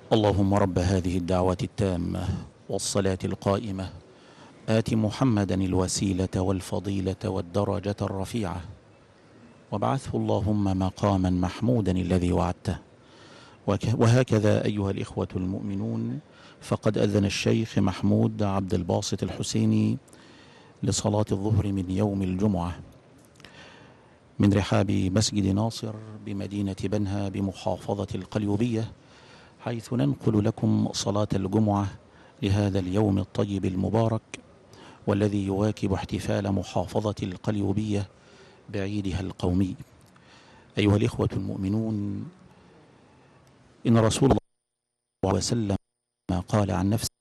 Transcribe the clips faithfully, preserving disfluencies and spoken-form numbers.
اللهم رب هذه الدعوة التامة والصلاة القائمة آت محمدا الوسيلة والفضيلة والدرجة الرفيعة وابعثه اللهم مقاما محمودا الذي وعدته. وهكذا أيها الإخوة المؤمنون، فقد أذن الشيخ محمود عبد الباسط الحسيني لصلاة الظهر من يوم الجمعة من رحاب مسجد ناصر بمدينة بنها بمحافظة القليوبية، حيث ننقل لكم صلاة الجمعة لهذا اليوم الطيب المبارك، والذي يواكب احتفال محافظة القليوبية بعيدها القومي. أيها الإخوة المؤمنون، إن رسول الله صلى الله عليه وسلم قال عن نفسه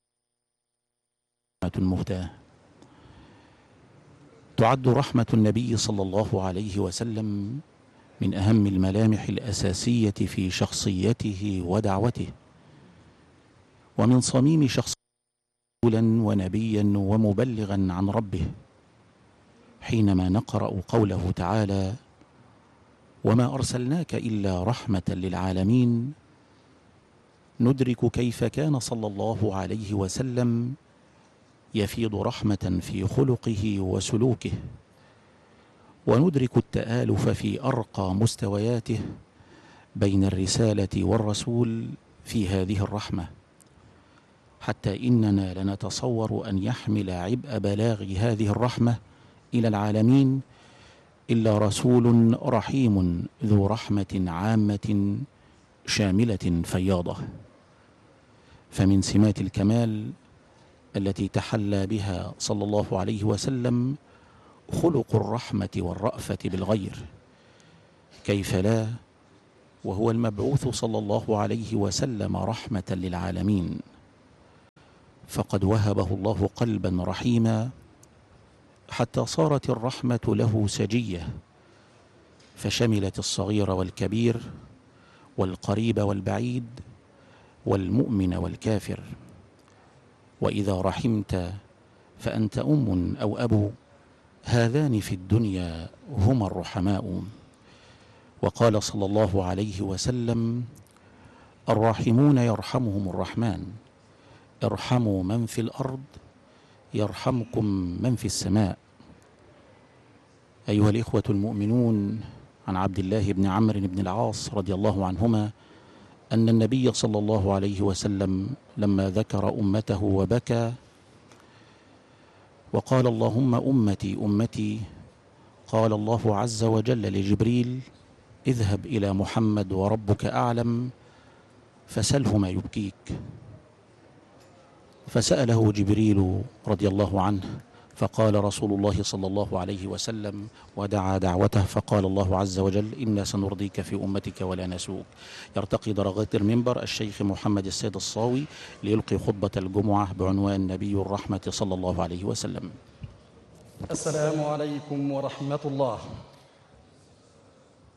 مهداة، تعد رحمة النبي صلى الله عليه وسلم من أهم الملامح الأساسية في شخصيته ودعوته، ومن صميم شخصيته رسولا ونبيا ومبلغا عن ربه، حينما نقرأ قوله تعالى: وما أرسلناك إلا رحمة للعالمين، ندرك كيف كان صلى الله عليه وسلم يفيض رحمة في خلقه وسلوكه، وندرك التآلف في أرقى مستوياته بين الرسالة والرسول في هذه الرحمة، حتى إننا لنتصور أن يحمل عبء بلاغ هذه الرحمة إلى العالمين إلا رسول رحيم ذو رحمة عامة شاملة فياضة. فمن سمات الكمال التي تحلى بها صلى الله عليه وسلم خلق الرحمة والرأفة بالغير، كيف لا وهو المبعوث صلى الله عليه وسلم رحمة للعالمين، فقد وهبه الله قلبا رحيما حتى صارت الرحمة له سجية، فشملت الصغير والكبير والقريب والبعيد والمؤمن والكافر. وإذا رحمت فأنت أم أو أبو، هذان في الدنيا هما الرحماء. وقال صلى الله عليه وسلم: الراحمون يرحمهم الرحمن، ارحموا من في الأرض يرحمكم من في السماء. أيها الإخوة المؤمنون، عن عبد الله بن عمرو بن العاص رضي الله عنهما أن النبي صلى الله عليه وسلم لما ذكر أمته وبكى وقال: اللهم أمتي أمتي، قال الله عز وجل لجبريل: اذهب إلى محمد وربك أعلم فسله ما يبكيك. فسأله جبريل رضي الله عنه، فقال رسول الله صلى الله عليه وسلم ودعا دعوته، فقال الله عز وجل: إنا سنرضيك في أمتك ولا نسوك. يرتقي درجات المنبر الشيخ محمد السيد الصاوي ليلقي خطبة الجمعة بعنوان نبي الرحمة صلى الله عليه وسلم. السلام عليكم ورحمة الله.